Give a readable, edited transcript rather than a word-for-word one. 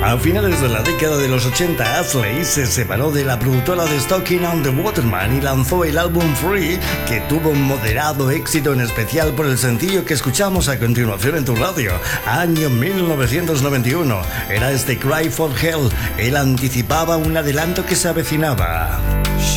A finales de la década de los 80, Astley se separó de la productora de Stocking on the Waterman y lanzó el álbum Free, que tuvo un moderado éxito, en especial por el sencillo que escuchamos a continuación en tu radio. Año 1991. Era este Cry for Help. Él anticipaba un adelanto que se avecinaba.